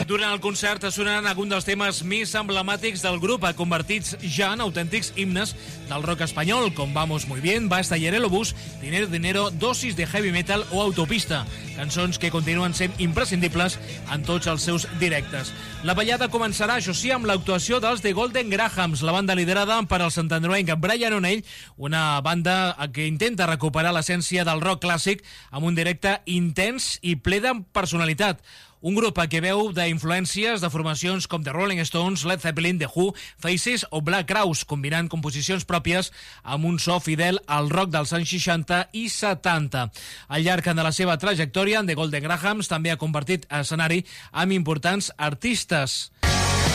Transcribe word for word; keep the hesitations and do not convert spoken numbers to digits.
Durant el concert sonaran alguns dels temes més emblemàtics del grup, convertits ja en autèntics himnes del rock espanyol, com Vamos Muy Bien, Basta y el Bus, Dinero Dinero, Dosis de Heavy Metal o Autopista, cançons que continuen sent imprescindibles en tots els seus directes. La ballada començarà, això sí, amb l'actuació dels The Golden Grahams, la banda liderada per el santandroenc Brian O'Neill, una banda que intenta recuperar l'essència del rock clàssic amb un directe intens i ple de personalitat. Un grup que veu d'influències de formacions com The Rolling Stones, Led Zeppelin, The Who, Faces o Black Crowes, combinant composicions pròpies amb un so fidel al rock dels anys seixanta i setanta. Al llarg de la seva trajectòria, The Golden Grahams també ha convertit escenari amb importants artistes.